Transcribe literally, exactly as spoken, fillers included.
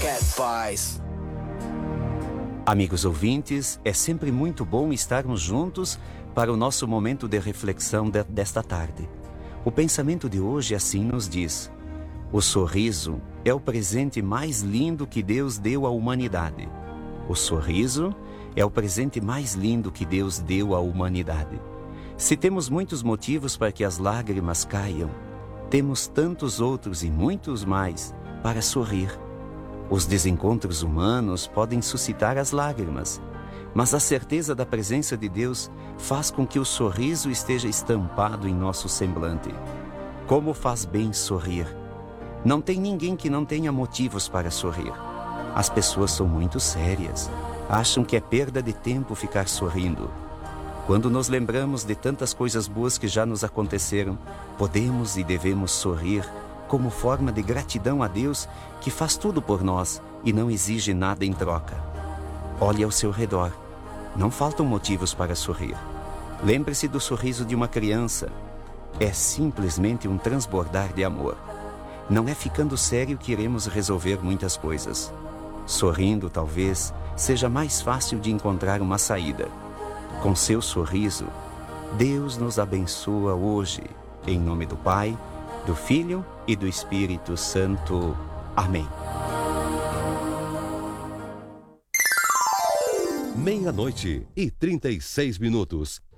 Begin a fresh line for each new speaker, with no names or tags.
Cat Paz.
Amigos ouvintes, é sempre muito bom estarmos juntos para o nosso momento de reflexão de, desta tarde. O pensamento de hoje assim nos diz: o sorriso é o presente mais lindo que Deus deu à humanidade. O sorriso é o presente mais lindo que Deus deu à humanidade. Se temos muitos motivos para que as lágrimas caiam, temos tantos outros e muitos mais para sorrir. Os desencontros humanos podem suscitar as lágrimas, mas a certeza da presença de Deus faz com que o sorriso esteja estampado em nosso semblante. Como faz bem sorrir! Não tem ninguém que não tenha motivos para sorrir. As pessoas são muito sérias, acham que é perda de tempo ficar sorrindo. Quando nos lembramos de tantas coisas boas que já nos aconteceram, podemos e devemos sorrir como forma de gratidão a Deus, que faz tudo por nós e não exige nada em troca. Olhe ao seu redor. Não faltam motivos para sorrir. Lembre-se do sorriso de uma criança. É simplesmente um transbordar de amor. Não é ficando sério que iremos resolver muitas coisas. Sorrindo, talvez, seja mais fácil de encontrar uma saída. Com seu sorriso, Deus nos abençoa hoje. Em nome do Pai, do Filho e do Espírito Santo. Amém.
Meia-noite e trinta e seis minutos.